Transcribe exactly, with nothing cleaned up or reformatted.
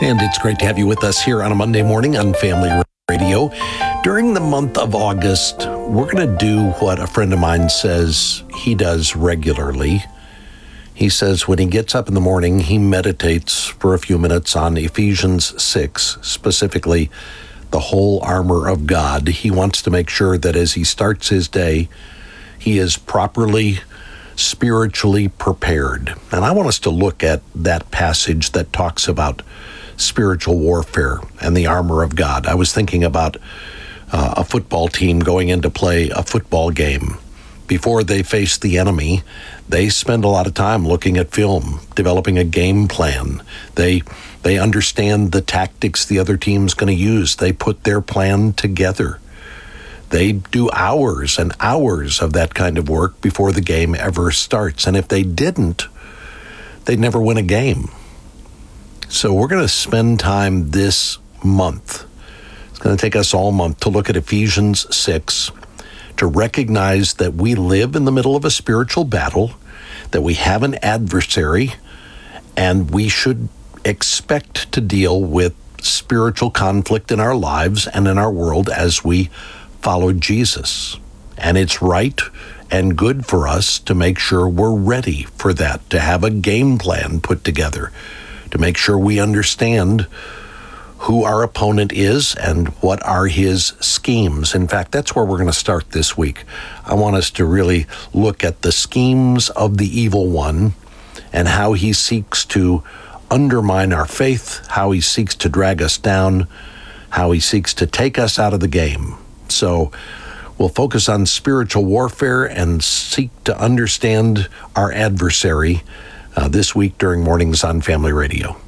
And it's great to have you with us here on a Monday morning on Family Radio. During the month of August, we're going to do what a friend of mine says he does regularly. He says when he gets up in the morning, he meditates for a few minutes on Ephesians six, specifically the whole armor of God. He wants to make sure that as he starts his day, he is properly spiritually prepared. And I want us to look at that passage that talks about spiritual warfare and the armor of God. I was thinking about uh, a football team going in to play a football game. Before they face the enemy, they spend a lot of time looking at film, developing a game plan. They they understand the tactics the other team's going to use. They put their plan together. They do hours and hours of that kind of work before the game ever starts. And if they didn't, they'd never win a game. So we're going to spend time this month. It's going to take us all month to look at Ephesians six, to recognize that we live in the middle of a spiritual battle, that we have an adversary, and we should expect to deal with spiritual conflict in our lives and in our world as we follow Jesus. And it's right and good for us to make sure we're ready for that, to have a game plan put together, to make sure we understand who our opponent is and what are his schemes. In fact, that's where we're going to start this week. I want us to really look at the schemes of the evil one and how he seeks to undermine our faith, how he seeks to drag us down, how he seeks to take us out of the game. So we'll focus on spiritual warfare and seek to understand our adversary uh, this week during Mornings on Family Radio.